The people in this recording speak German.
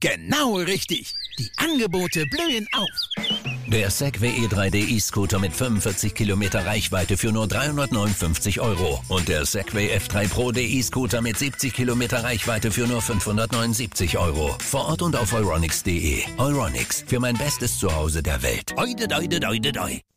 Genau richtig. Die Angebote blühen auf. Der Segway E3D E-Scooter mit 45 Kilometer Reichweite für nur 359 € und der Segway F3 Pro E-Scooter mit 70 Kilometer Reichweite für nur 579 €. Vor Ort und auf euronics.de. Euronics, für mein bestes Zuhause der Welt. Oide, doide, doide, doi.